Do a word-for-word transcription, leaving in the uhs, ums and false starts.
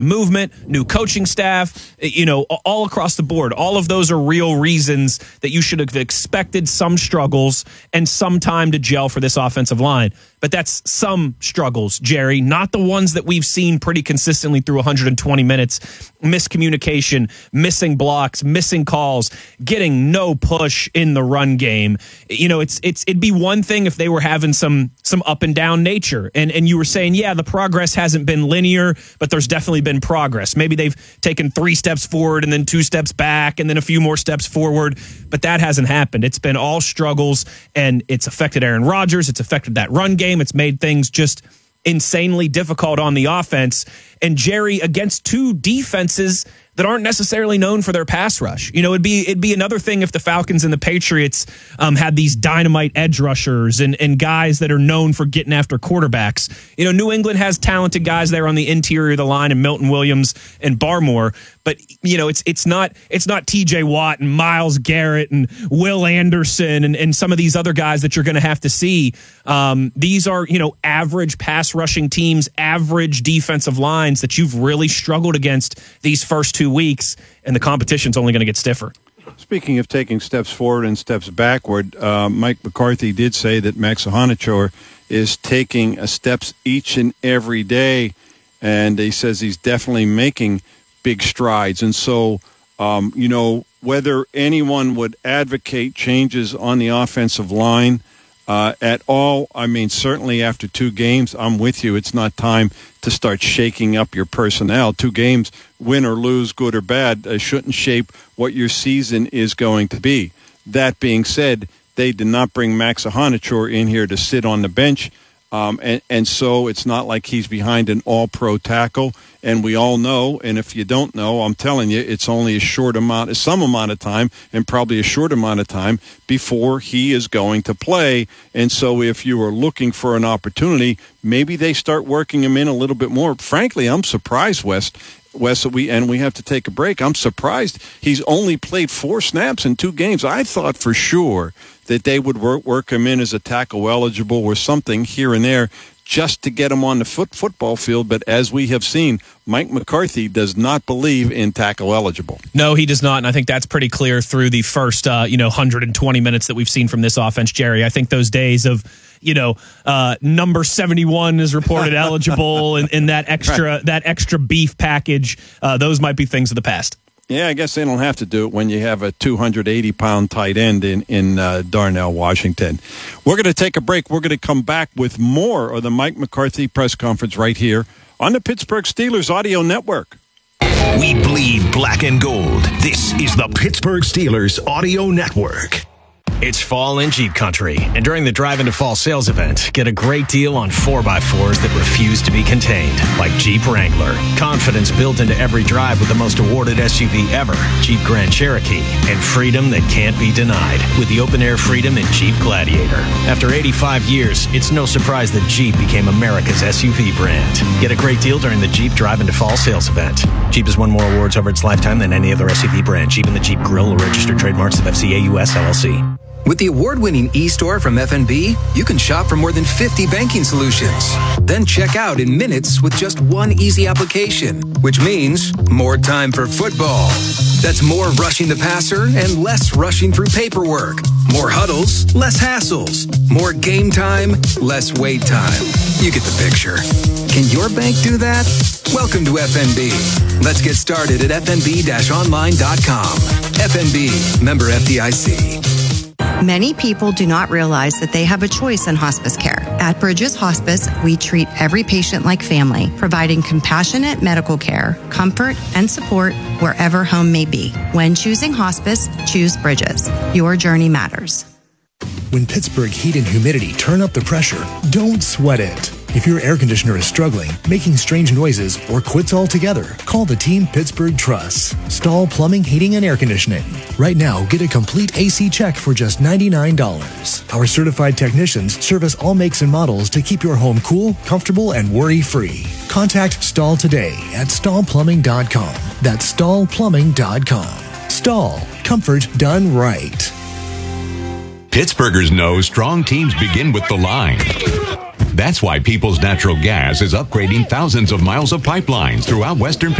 movement, new coaching staff, you know, all across the board. All of those are real reasons that you should have expected some struggles and some time to gel for this offensive line. But that's some struggles, Jerry, not the ones that we've seen pretty consistently through one hundred twenty minutes. Miscommunication, missing blocks, missing calls, getting no push in the run game. You know, it's it's it'd be one thing if they were having some some up and down nature. And and you were saying, yeah, the progress hasn't been linear, but there's definitely been progress. Maybe they've taken three steps forward and then two steps back and then a few more steps forward. But that hasn't happened. It's been all struggles, and it's affected Aaron Rodgers. It's affected that run game. It's made things just insanely difficult on the offense. And Jerry, against two defenses that aren't necessarily known for their pass rush. You know, it'd be it'd be another thing if the Falcons and the Patriots um, had these dynamite edge rushers and, and guys that are known for getting after quarterbacks. You know, New England has talented guys there on the interior of the line, and Milton Williams and Barmore. But, you know, it's it's not it's not T J Watt and Myles Garrett and Will Anderson and, and some of these other guys that you're going to have to see. Um, these are, you know, average pass rushing teams, average defensive lines that you've really struggled against these first two weeks, and the competition's only going to get stiffer. Speaking of taking steps forward and steps backward, uh, Mike McCarthy did say that Max Ahanichor is taking uh, steps each and every day, and he says he's definitely making big strides. And so, um, you know, whether anyone would advocate changes on the offensive line uh, at all, I mean, certainly after two games, I'm with you. It's not time to start shaking up your personnel. Two games, win or lose, good or bad, uh, shouldn't shape what your season is going to be. That being said, they did not bring Max Ahanichor in here to sit on the bench. Um, and, and so it's not like he's behind an all-pro tackle. And we all know, and if you don't know, I'm telling you, it's only a short amount, some amount of time, and probably a short amount of time before he is going to play. And so if you are looking for an opportunity, maybe they start working him in a little bit more. Frankly, I'm surprised, West. Wes, we and we have to take a break. I'm surprised he's only played four snaps in two games. I thought for sure that they would work, work him in as a tackle eligible or something here and there just to get him on the foot football field. But as we have seen, Mike McCarthy does not believe in tackle eligible. No, he does not, and I think that's pretty clear through the first uh, you know one hundred twenty minutes that we've seen from this offense, Jerry. I think those days of you know, uh, number seventy-one is reported eligible, and, and that extra right. that extra beef package. Uh, those might be things of the past. Yeah, I guess they don't have to do it when you have a two hundred eighty pound tight end in in uh, Darnell Washington. We're going to take a break. We're going to come back with more of the Mike McCarthy press conference right here on the Pittsburgh Steelers Audio Network. We bleed black and gold. This is the Pittsburgh Steelers Audio Network. It's fall in Jeep country, and during the Drive Into Fall sales event, get a great deal on four by fours that refuse to be contained, like Jeep Wrangler. Confidence built into every drive with the most awarded S U V ever, Jeep Grand Cherokee, and freedom that can't be denied with the open-air freedom in Jeep Gladiator. After eighty-five years, it's no surprise that Jeep became America's S U V brand. Get a great deal during the Jeep Drive Into Fall sales event. Jeep has won more awards over its lifetime than any other S U V brand. Jeep and the Jeep Grill are registered trademarks of F C A U S L L C. With the award-winning e-store from F N B, you can shop for more than fifty banking solutions. Then check out in minutes with just one easy application, which means more time for football. That's more rushing the passer and less rushing through paperwork. More huddles, less hassles. More game time, less wait time. You get the picture. Can your bank do that? Welcome to F N B. Let's get started at f n b dash online dot com. F N B, member F D I C. Many people do not realize that they have a choice in hospice care. At Bridges Hospice, we treat every patient like family, providing compassionate medical care, comfort, and support wherever home may be. When choosing hospice, choose Bridges. Your journey matters. When Pittsburgh heat and humidity turn up the pressure, don't sweat it. If your air conditioner is struggling, making strange noises, or quits altogether, call the Team Pittsburgh Truss. Stahl Plumbing, Heating, and Air Conditioning. Right now, get a complete A C check for just ninety-nine dollars. Our certified technicians service all makes and models to keep your home cool, comfortable, and worry-free. Contact Stahl today at stahl plumbing dot com. That's stahl plumbing dot com. Stahl. Comfort done right. Pittsburghers know strong teams begin with the line. That's why People's Natural Gas is upgrading thousands of miles of pipelines throughout Western